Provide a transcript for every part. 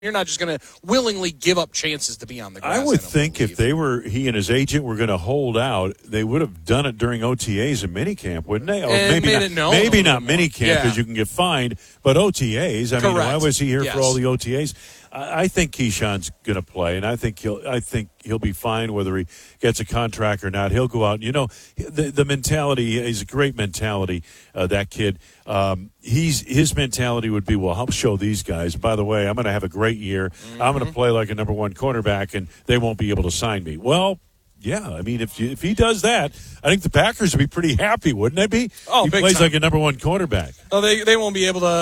You're not just going to willingly give up chances to be on the grass. I would think if he and his agent were going to hold out, they would have done it during OTAs and minicamp, wouldn't they? Or maybe not minicamp because you can get fined, but OTAs. I mean, why was he here for all the OTAs? I think Keyshawn's going to play, and I think he'll be fine whether he gets a contract or not. He'll go out. You know, the mentality is a great mentality. That kid, his mentality would be, well, I'll show these guys. By the way, I'm going to have a great year. Mm-hmm. I'm going to play like a number one cornerback, and they won't be able to sign me. Well, yeah, I mean, if he does that, I think the Packers would be pretty happy, wouldn't they be? Oh, he plays like a number one cornerback. Oh, they won't be able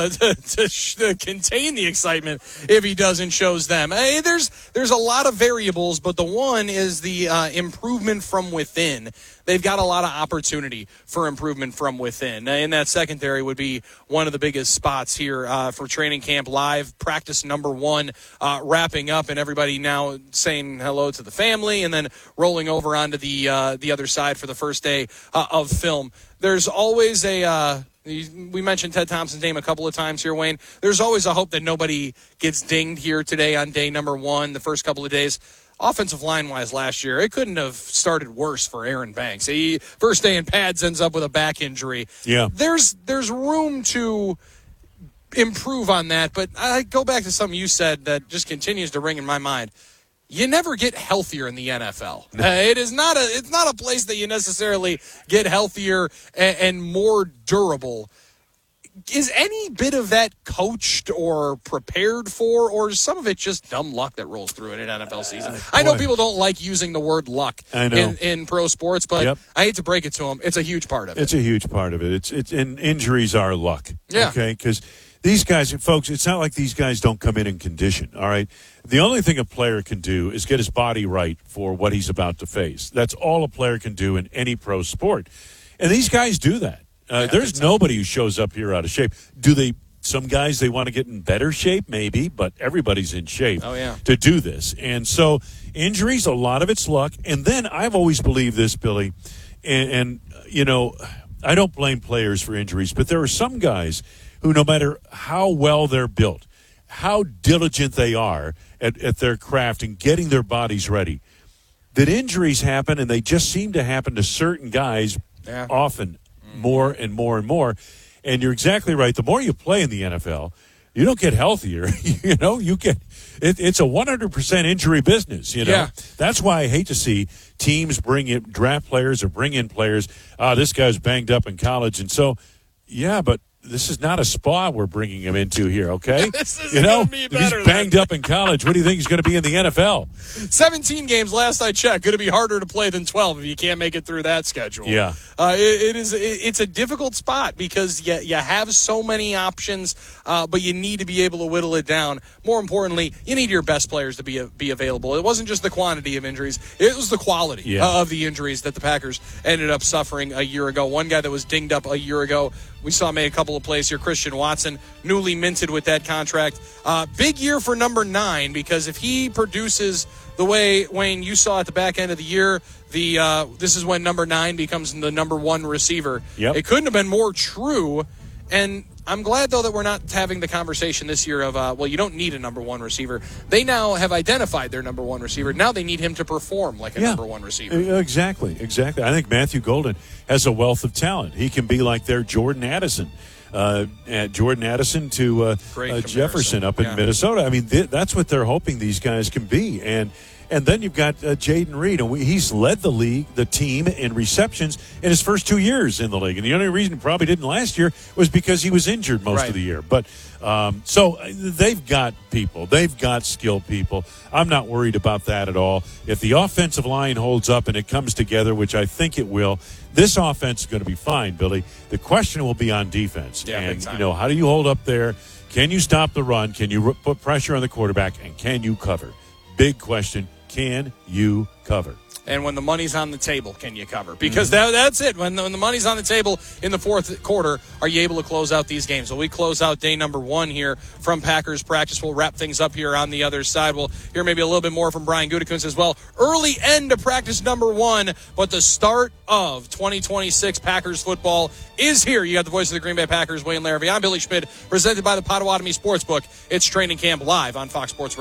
to contain the excitement if he doesn't shows them. Hey, there's a lot of variables, but the one is the improvement from within. They've got a lot of opportunity for improvement from within. And that secondary would be one of the biggest spots here for training camp live. Practice number 1 wrapping up, and everybody now saying hello to the family and then rolling over onto the other side for the first day of film. There's always we mentioned Ted Thompson's name a couple of times here, Wayne. There's always a hope that nobody gets dinged here today on day number 1, the first couple of days. Offensive line-wise last year, it couldn't have started worse for Aaron Banks. He, first day in pads, ends up with a back injury. Yeah. There's room to improve on that, but I go back to something you said that just continues to ring in my mind. You never get healthier in the NFL. It's not a place that you necessarily get healthier and more durable. Is any bit of that coached or prepared for, or is some of it just dumb luck that rolls through in an NFL season? I know people don't like using the word luck in pro sports, but I hate to break it to them. It's a huge part of it. It's a huge part of it. And injuries are luck. Yeah. Okay, because these guys, folks, it's not like these guys don't come in condition, all right? The only thing a player can do is get his body right for what he's about to face. That's all a player can do in any pro sport. And these guys do that. There's nobody who shows up here out of shape. Some guys, they want to get in better shape, maybe, but everybody's in shape to do this. And so injuries, a lot of it's luck. And then I've always believed this, Billy, and you know, I don't blame players for injuries, but there are some guys who, no matter how well they're built, how diligent they are at their craft and getting their bodies ready, that injuries happen, and they just seem to happen to certain guys often. More and more and more. And you're exactly right. The more you play in the NFL, you don't get healthier. You know, you get it's a 100% injury business, you know. Yeah. That's why I hate to see teams draft players or bring in players. This guy's banged up in college. And so, but this is not a spa we're bringing him into here, okay? This is going to be better. He's banged up in college. What do you think he's going to be in the NFL? 17 games last I checked. Going to be harder to play than 12 if you can't make it through that schedule. Yeah. It's a difficult spot because you have so many options, but you need to be able to whittle it down. More importantly, you need your best players to be available. It wasn't just the quantity of injuries. It was the quality of the injuries that the Packers ended up suffering a year ago. One guy that was dinged up a year ago, we saw made a couple of plays here. Christian Watson, newly minted with that contract. Big year for number 9 because if he produces the way, Wayne, you saw at the back end of the year, this is when number 9 becomes the number 1 receiver. Yep. It couldn't have been more true. And I'm glad, though, that we're not having the conversation this year of, you don't need a number 1 receiver. They now have identified their number 1 receiver. Now they need him to perform like a number 1 receiver. Exactly. I think Matthew Golden has a wealth of talent. He can be like their Jordan Addison. Jordan Addison to Jefferson up in Minnesota. I mean, that's what they're hoping these guys can be. And then you've got Jaden Reed, and he's led the team in receptions in his first 2 years in the league. And the only reason he probably didn't last year was because he was injured most of the year. But so they've got people. They've got skilled people. I'm not worried about that at all. If the offensive line holds up and it comes together, which I think it will, this offense is going to be fine, Billy. The question will be on defense. Yeah, and, how do you hold up there? Can you stop the run? Can you put pressure on the quarterback? And can you cover? Big question. Can you cover? And when the money's on the table, can you cover? Because that's it. When the money's on the table in the fourth quarter, are you able to close out these games? Well, we close out day number 1 here from Packers practice. We'll wrap things up here on the other side. We'll hear maybe a little bit more from Brian Gutekunst as well. Early end of practice number 1, but the start of 2026 Packers football is here. You got the voice of the Green Bay Packers, Wayne Larrivee. I'm Billy Schmidt, presented by the Potawatomi Sportsbook. It's Training Camp live on Fox Sports Radio.